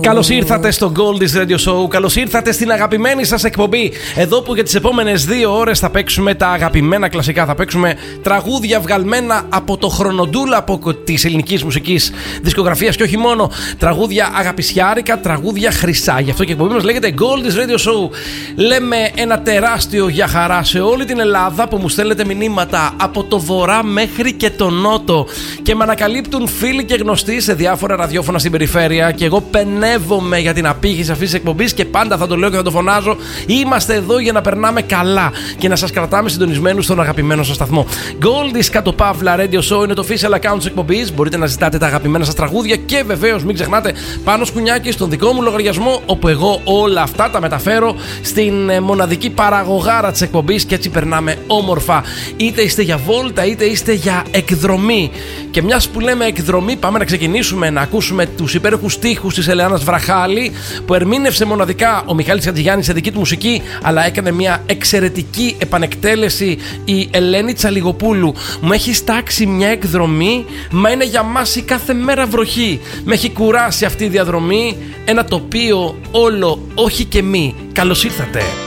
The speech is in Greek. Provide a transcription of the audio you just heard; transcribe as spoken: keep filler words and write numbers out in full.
Καλώς ήρθατε στο Goldie's Radio Show. Καλώς ήρθατε στην αγαπημένη σας εκπομπή. Εδώ που για τις επόμενες δύο ώρες θα παίξουμε τα αγαπημένα κλασικά. Θα παίξουμε τραγούδια βγαλμένα από το χρονοτούλαπο της ελληνικής μουσικής δισκογραφίας και όχι μόνο. Τραγούδια αγαπησιάρικα, τραγούδια χρυσά. Γι' αυτό και η εκπομπή μας λέγεται Goldie's Radio Show. Λέμε ένα τεράστιο για χαρά σε όλη την Ελλάδα που μου στέλνετε μηνύματα από το βορρά μέχρι και το νότο και με ανακαλύπτουν φίλοι και γνωστοί σε διάφορα ραδιόφωνα στην περιφέρεια. Και εγώ πενεύομαι για την απήχηση αυτής της εκπομπής και πάντα θα το λέω και θα το φωνάζω. Είμαστε εδώ για να περνάμε καλά και να σας κρατάμε συντονισμένους στον αγαπημένο σας σταθμό. Goldie's κάτω παύλα Radio Show είναι το official account της εκπομπής. Μπορείτε να ζητάτε τα αγαπημένα σας τραγούδια και βεβαίως μην ξεχνάτε πάνω σκουνιάκι στον δικό μου λογαριασμό, όπου εγώ όλα αυτά τα μεταφέρω στην μοναδική παραγωγάρα της εκπομπής και έτσι περνάμε όμορφα. Είτε είστε για βόλτα είτε είστε για εκδρομή. Και μιας που λέμε εκδρομή, πάμε να ξεκινήσουμε να ακούσουμε τους υπέροχους στίχους της Ελεάνας Βραχάλη, που ερμήνευσε μοναδικά ο Μιχάλης Χατζηγιάννης σε δική του μουσική, αλλά έκανε μια εξαιρετική επανεκτέλεση η Ελένη Τσαλιγοπούλου. Μου έχει στάξει μια εκδρομή, μα είναι για μας η κάθε μέρα βροχή. Με έχει κουράσει αυτή η διαδρομή, ένα τοπίο όλο όχι και μη. Καλώς ήρθατε.